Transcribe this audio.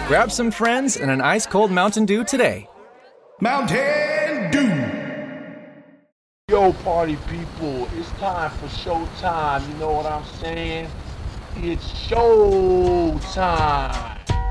Grab some friends and an ice-cold Mountain Dew today. Mountain Dew. Yo, party people, it's time for showtime. You know what I'm saying? It's showtime.